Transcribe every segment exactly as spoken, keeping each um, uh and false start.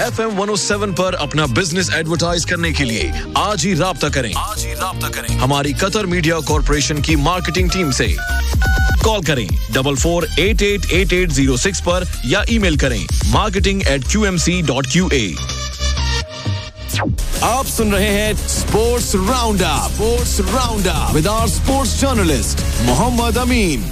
F M one O seven पर अपना business advertise करने के लिए आज ही राब्ता करें आज ही राब्ता करें हमारी कतर मीडिया कॉर्पोरेशन की मार्केटिंग टीम से। कॉल करें double four eight eight eight eight zero six पर या ईमेल करें marketing eight Q M C dot Q A. आप सुन रहे हैं sports round up sports round up with our sports journalist Mohammad अमीन।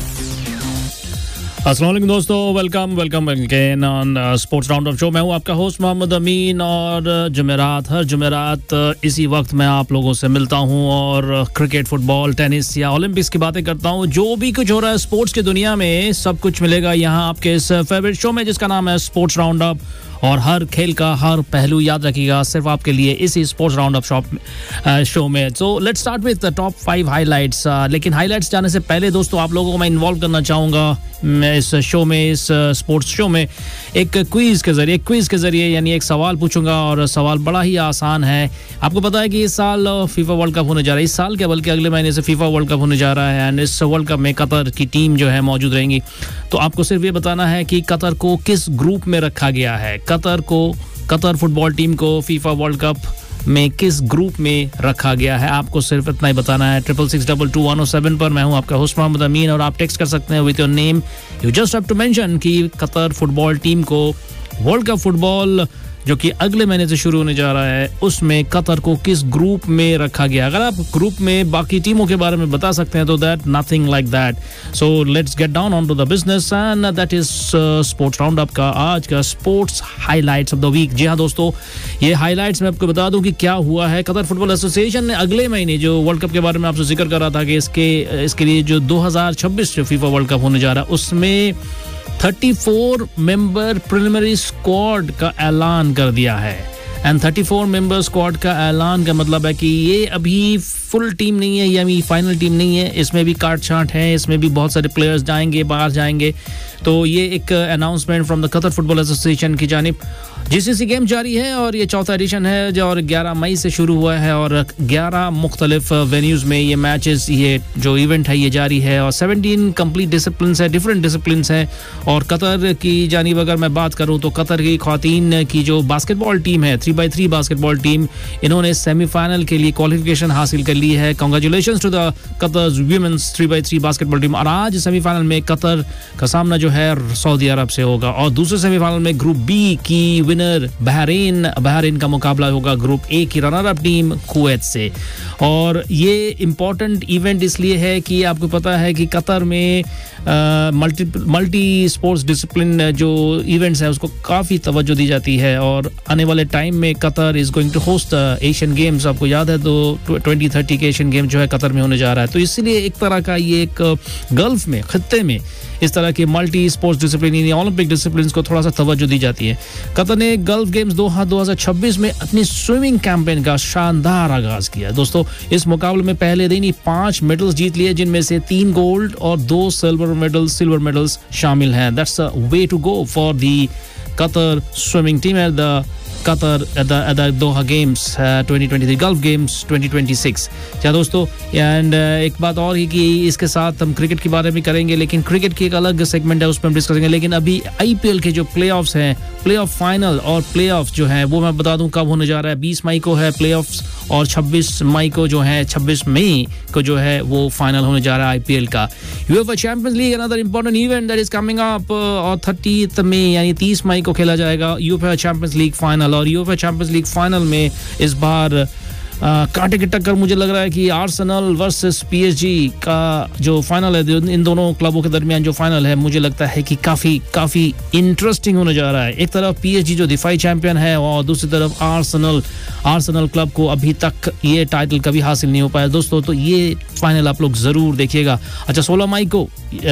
अस्सलाम वालेकुम दोस्तों, welcome welcome again on sports round up show. मैं हूं आपका होस्ट मोहम्मद अमीन और जुमेरात हर जुमेरात इसी वक्त मैं आप लोगों से मिलता हूं और क्रिकेट, फुटबॉल, टेनिस या ओलंपिक्स की बातें करता हूं। जो भी कुछ हो रहा है स्पोर्ट्स की दुनिया में सब कुछ मिलेगा यहां आपके इस फेवरेट शो में जिसका नाम है स्पोर्ट्स राउंड अप। और हर खेल का हर पहलू याद रखिएगा सिर्फ आपके लिए इसी sports round up shop show में। So let's start with the top five highlights. लेकिन हाइलाइट्स जाने से पहले दोस्तों आप लोगों को मैं इन्वॉल्व करना चाहूँगा मैं इस शो में, इस स्पोर्ट्स शो में एक क्विज के जरिए क्विज के जरिए यानी एक सवाल पूछूंगा और सवाल बड़ा ही आसान है। आपको पता है कि इस साल फीफा वर्ल्ड कप होने जा रहा है, इस साल क्या बल्कि अगले महीने से फीफा वर्ल्ड कप होने जा रहा है एंड इस वर्ल्ड कप में कतर की टीम जो है मौजूद रहेंगी। तो आपको सिर्फ ये बताना है कि कतर को किस ग्रुप में रखा गया है। कतर को कतर फुटबॉल टीम को फीफा वर्ल्ड कप में किस ग्रुप में रखा गया है, आपको सिर्फ इतना ही बताना है। Triple six double two one O seven पर मैं हूं आपका होस्ट मोहम्मद अमीन और आप टेक्स्ट कर सकते हैं with your name. You just have to mention कि कतर फुटबॉल टीम को वर्ल्ड कप फुटबॉल जो कि अगले महीने से शुरू होने जा रहा है उसमें कतर को किस ग्रुप में रखा गया। अगर आप ग्रुप में बाकी टीमों के बारे में बता सकते हैं तो that nothing like that. So let's get down on to the business and that is sports round up का आज का sports highlights of the week. जी हाँ दोस्तों, ये हाइलाइट्स मैं आपको बता दूं कि क्या हुआ है। कतर फुटबॉल एसोसिएशन ने अगले महीने जो वर्ल्ड कप के बारे में आपसे जिक्र कर रहा था कि इसके इसके लिए जो दो हज़ार छब्बीस जो फीफा वर्ल्ड कप होने जा रहा है उसमें चौंतीस मेंबर प्रिलिमिनरी स्क्वाड का ऐलान कर दिया है। एंड चौंतीस मेंबर स्क्वाड का ऐलान का मतलब है कि ये अभी फुल टीम नहीं है, ये अभी फाइनल टीम नहीं है, इसमें भी काट छांट है, इसमें भी बहुत सारे प्लेयर्स जाएंगे बाहर जाएंगे। तो ये एक announcement from the Qatar football association की जानिब। जीसीसी गेम जारी है और ये चौथा एडिशन है जो और ग्यारह मई से शुरू हुआ है और ग्यारह मुख्तलिफ वेन्यूज़ में ये मैचेस ये जो इवेंट है ये जारी है और सत्रह कंप्लीट डिसिप्लिन्स है, डिफरेंट डिसिप्लिन्स हैं। और कतर की जानिब अगर मैं बात करूँ तो कतर की ख्वातीन की जो बास्केटबॉल टीम है, three by three basketball team, इन्होंने सेमीफाइनल के लिए क्वालिफिकेशन हासिल कर ली है। Congratulations to the Qatar women's three by three basketball team. और आज सेमीफाइनल में कतर का सामना जो है सऊदी अरब से होगा और दूसरे सेमीफाइनल में ग्रुप बी की विनर बहरीन बहरीन का मुकाबला होगा ग्रुप ए की रनर अप टीम कुवैत से। और ये इम्पोर्टेंट इवेंट इसलिए है कि आपको पता है कि कतर में मल्टी मल्टी स्पोर्ट्स डिसिप्लिन जो इवेंट्स है उसको काफ़ी तवज्जो दी जाती है और आने वाले टाइम में Qatar is going to host Asian games. आपको याद है तो ट्वेंटी थर्टी के एशियन गेम जो है कतर में होने जा रहा है। तो इसलिए एक तरह का ये एक गल्फ में खत्ते में इस तरह के मल्टी स्पोर्ट्स डिसिप्लिन यानी ओलंपिक डिसिप्लिन को थोड़ा सा तवज्जो दी जाती है। कतर ने गल्फ गेम्स दो हज़ार छब्बीस में अपनी स्विमिंग कैंपेन का शानदार आगाज किया। दोस्तों इस मुकाबले में पहले दिन ही पांच मेडल्स जीत लिए जिनमें से तीन गोल्ड और दो सिल्वर मेडल्स सिल्वर मेडल्स शामिल हैं। That's a way to go for the Qatar swimming team at the Qatar at the, at the Doha Games uh, twenty twenty-three Gulf Games twenty twenty-six। क्या दोस्तों and uh, एक बात और ही कि इसके साथ हम क्रिकेट के बारे में करेंगे लेकिन क्रिकेट की एक अलग सेगमेंट है उसमें हम डिस्कस करेंगे। लेकिन अभी आईपीएल के जो प्लेऑफ्स हैं, प्लेऑफ फाइनल और प्लेऑफ जो है वो मैं बता दूं कब होने जा रहा है। बीस मई को है प्लेऑफ्स और छब्बीस मई को जो है छब्बीस मई को जो है वो फाइनल होने जा रहा है आईपीएल का। UEFA champions league another important event that is coming up और तीस मई यानी तीस मई को खेला जाएगा यूएफए चैंपियंस लीग फाइनल। और यूएफए चैंपियंस लीग फाइनल में इस बार कांटे की टक्कर मुझे लग रहा है कि आर्सेनल वर्सेस पीएसजी का जो फाइनल है, इन दोनों क्लबों के दरमियान जो फाइनल है मुझे लगता है कि काफ़ी काफ़ी इंटरेस्टिंग होने जा रहा है। एक तरफ पीएसजी जो दिफाई चैंपियन है और दूसरी तरफ आर्सेनल आर्सेनल क्लब को अभी तक ये टाइटल कभी हासिल नहीं हो पाया दोस्तों। तो ये फाइनल आप लोग ज़रूर देखिएगा। अच्छा, सोलह मई को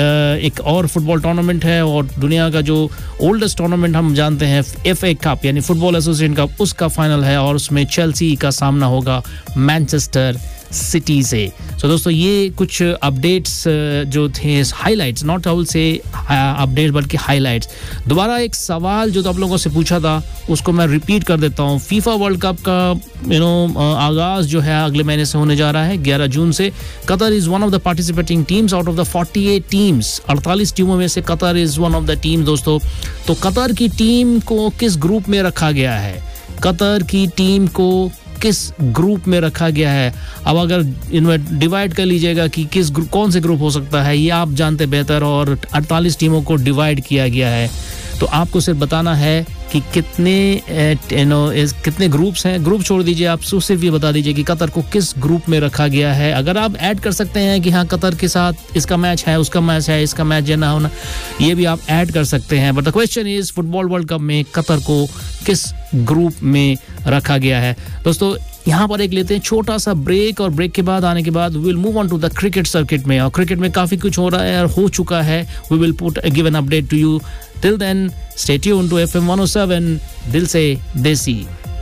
एक और फुटबॉल टूर्नामेंट है और दुनिया का जो ओल्डेस्ट टूर्नामेंट हम जानते हैं एफए कप यानी फुटबॉल एसोसिएशन कप, उसका फाइनल है और उसमें चेल्सी का सामना होगा मैनचेस्टर सिटी से। सो so, दोस्तों ये कुछ अपडेट्स जो थे, highlights, not I will say update बल्कि हाइलाइट्स। दोबारा एक सवाल जो तो आप लोगों से पूछा था उसको मैं रिपीट कर देता हूँ। फीफा वर्ल्ड कप का यू नो आगाज जो है अगले महीने से होने जा रहा है, ग्यारह जून से। Qatar is one of the participating teams out of the अड़तालीस टीम्स, अड़तालीस टीमों में से Qatar is one of the team. दोस्तों तो कतर की टीम को किस ग्रुप में रखा गया है, कतर की टीम को किस ग्रुप में रखा गया है। अब अगर इनमें डिवाइड कर लीजिएगा कि किस ग्रुप, कौन से ग्रुप हो सकता है, ये आप जानते बेहतर, और अड़तालीस टीमों को डिवाइड किया गया है। तो आपको सिर्फ बताना है कि कितने यू नो कितने ग्रुप्स हैं। ग्रुप छोड़ दीजिए, आप सिर्फ ये बता दीजिए कि कतर को किस ग्रुप में रखा गया है। अगर आप ऐड कर सकते हैं कि हाँ कतर के साथ इसका मैच है, उसका मैच है, इसका मैच है ना होना, ये भी आप ऐड कर सकते हैं। But the question is football world cup में कतर को किस ग्रुप में रखा गया है। दोस्तों यहाँ पर एक लेते हैं छोटा सा ब्रेक, और ब्रेक के बाद आने के बाद we will move on to the cricket circuit में। और क्रिकेट में काफी कुछ हो रहा है और हो चुका है। We will put give an update to you. Till then stay tuned to F M one O seven, दिल से देसी।